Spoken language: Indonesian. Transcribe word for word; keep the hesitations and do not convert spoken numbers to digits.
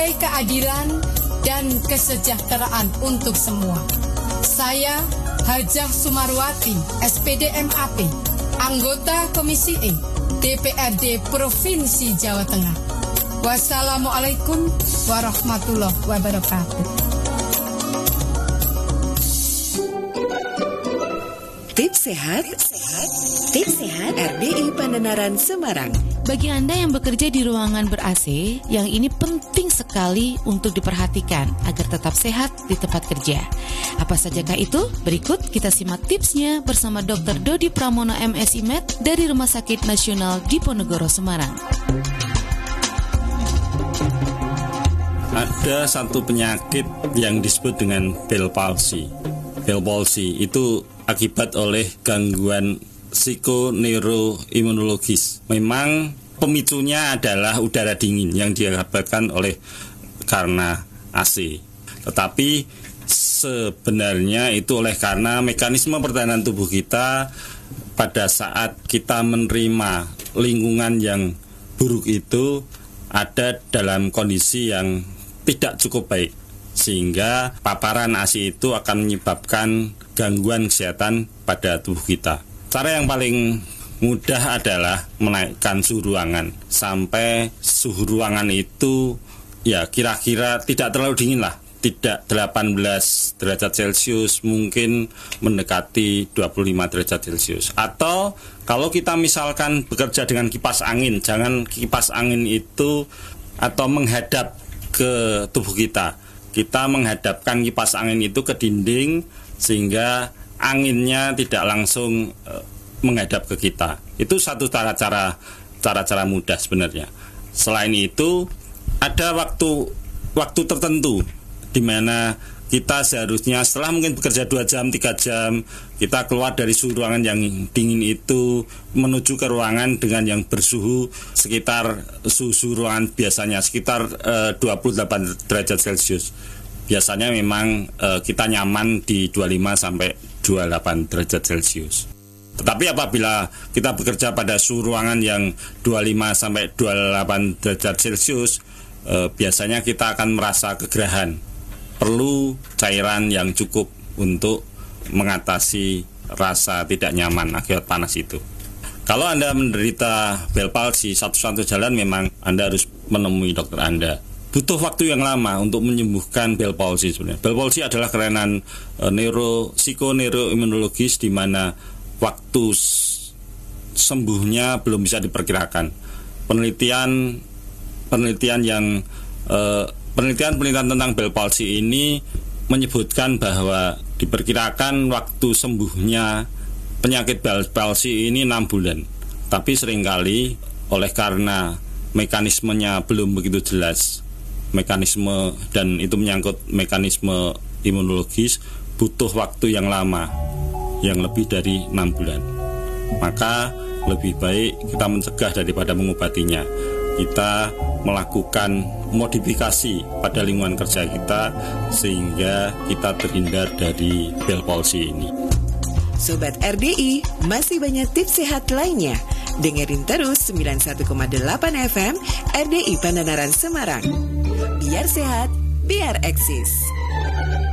meraih keadilan dan kesejahteraan untuk semua. Saya Hajah Sumarwati, S P D M A P, anggota Komisi E, D P R D Provinsi Jawa Tengah. Wassalamualaikum warahmatullahi wabarakatuh. Tips sehat, tips sehat R D I Pandanaran Semarang. Bagi Anda yang bekerja di ruangan ber-A C, yang ini penting sekali untuk diperhatikan agar tetap sehat di tempat kerja. Apa sajakah itu? Berikut kita simak tipsnya bersama dokter Dodi Pramono M Si Med dari Rumah Sakit Nasional Diponegoro Semarang. Ada satu penyakit yang disebut dengan Bell palsy. Bell palsy itu akibat oleh gangguan psikoneuroimunologis. Memang pemicunya adalah udara dingin yang diakibatkan oleh karena A C. Tetapi sebenarnya itu oleh karena mekanisme pertahanan tubuh kita pada saat kita menerima lingkungan yang buruk itu ada dalam kondisi yang tidak cukup baik, sehingga paparan A C itu akan menyebabkan gangguan kesehatan pada tubuh kita. Cara yang paling mudah adalah menaikkan suhu ruangan sampai suhu ruangan itu ya kira-kira tidak terlalu dingin lah, tidak delapan belas derajat Celcius, mungkin mendekati dua puluh lima derajat Celcius. Atau kalau kita misalkan bekerja dengan kipas angin, jangan kipas angin itu atau menghadap ke tubuh kita. Kita menghadapkan kipas angin itu ke dinding sehingga anginnya tidak langsung e, menghadap ke kita. Itu satu cara-cara cara-cara mudah sebenarnya. Selain itu ada waktu waktu tertentu di mana kita seharusnya setelah mungkin bekerja dua jam, tiga jam, kita keluar dari suhu ruangan yang dingin itu menuju ke ruangan dengan yang bersuhu sekitar suhu ruangan biasanya sekitar e, dua puluh delapan derajat Celcius. Biasanya memang e, kita nyaman di dua puluh lima sampai dua puluh delapan derajat Celcius. Tetapi apabila kita bekerja pada suhu ruangan yang dua puluh lima sampai dua puluh delapan derajat Celcius, e, biasanya kita akan merasa kegerahan. Perlu cairan yang cukup untuk mengatasi rasa tidak nyaman akibat panas itu. Kalau Anda menderita Bell palsy, satu-satu jalan memang Anda harus menemui dokter Anda. Butuh waktu yang lama untuk menyembuhkan Bell palsy sebenarnya. Bell palsy adalah kelainan e, neuro psikoneuroimunologis di mana waktu sembuhnya belum bisa diperkirakan. Penelitian penelitian yang e, penelitian-penelitian tentang Bell palsy ini menyebutkan bahwa diperkirakan waktu sembuhnya penyakit Bell palsy ini enam bulan. Tapi seringkali oleh karena mekanismenya belum begitu jelas, mekanisme dan itu menyangkut mekanisme imunologis, butuh waktu yang lama, yang lebih dari enam bulan. Maka lebih baik kita mencegah daripada mengobatinya. Kita melakukan modifikasi pada lingkungan kerja kita sehingga kita terhindar dari Bell palsy ini. Sobat R D I, masih banyak tips sehat lainnya. Dengerin terus sembilan puluh satu koma delapan F M R D I Pandanaran Semarang. Biar sehat, biar eksis.